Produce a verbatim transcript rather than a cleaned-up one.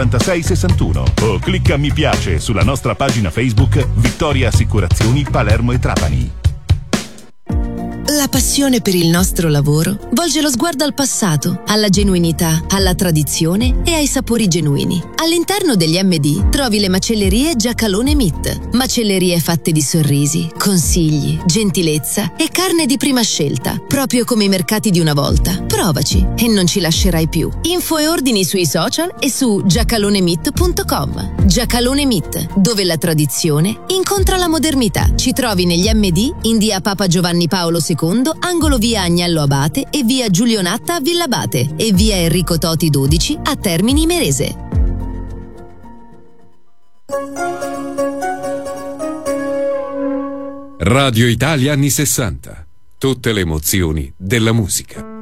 novantasei sessantuno o clicca mi piace sulla nostra pagina Facebook Vittoria Assicurazioni Palermo e Trapani. La passione per il nostro lavoro volge lo sguardo al passato, alla genuinità, alla tradizione e ai sapori genuini. All'interno degli M D trovi le macellerie Giacalone Meat. Macellerie fatte di sorrisi, consigli, gentilezza e carne di prima scelta, proprio come i mercati di una volta. Provaci e non ci lascerai più. Info e ordini sui social e su giacalonemeat punto com. Giacalone Meat, dove la tradizione incontra la modernità. Ci trovi negli M D in via Papa Giovanni Paolo secondo, angolo via Agnello Abate e via Giulio Natta a Villabate e via Enrico Toti dodici a Termini Imerese. Radio Italia anni sessanta. Tutte le emozioni della musica.